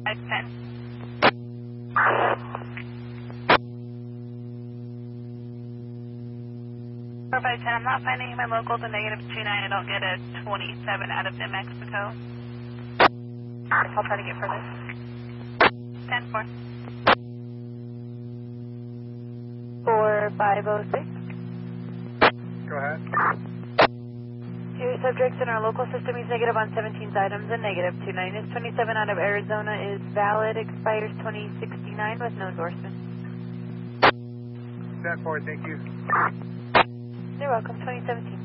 4-5-10, I'm not finding him in local to -29. I don't get a 27 out of New Mexico. I'll try to get further. 10-4. 4506. Go ahead. Two subjects in our local system. He's negative on 17 items and -29. His 27 out of Arizona is valid, expires 2069 with no endorsement. 10-4, thank you. You're welcome, 2017.